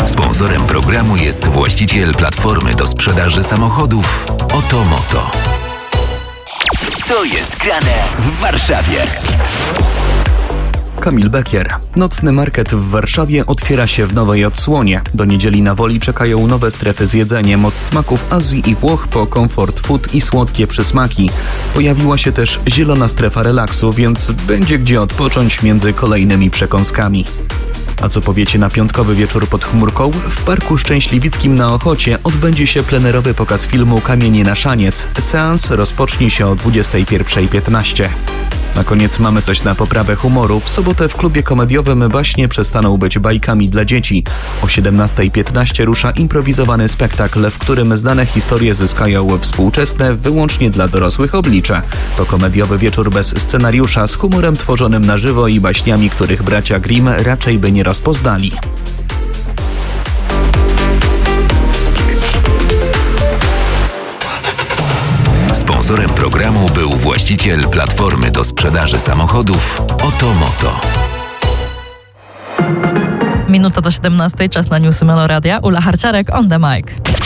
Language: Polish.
Sponsorem programu jest właściciel platformy do sprzedaży samochodów Otomoto. Co jest grane w Warszawie? Kamil Bekier. Nocny market w Warszawie otwiera się w nowej odsłonie. Do niedzieli na Woli czekają nowe strefy z jedzeniem, od smaków Azji i Włoch po comfort food i słodkie przysmaki. Pojawiła się też zielona strefa relaksu, więc będzie gdzie odpocząć między kolejnymi przekąskami. A co powiecie na piątkowy wieczór pod chmurką? W Parku Szczęśliwickim na Ochocie odbędzie się plenerowy pokaz filmu Kamienie na szaniec. Seans rozpocznie się o 21:15. Na koniec mamy coś na poprawę humoru. W sobotę w klubie komediowym baśnie przestaną być bajkami dla dzieci. O 17:15 rusza improwizowany spektakl, w którym znane historie zyskają współczesne, wyłącznie dla dorosłych oblicze. To komediowy wieczór bez scenariusza, z humorem tworzonym na żywo i baśniami, których bracia Grimm raczej by nie rozpoznali. Sponsorem programu był właściciel platformy do sprzedaży samochodów Otomoto. Minuta do 17, czas na newsy Meloradia. Ula Harciarek on the mic.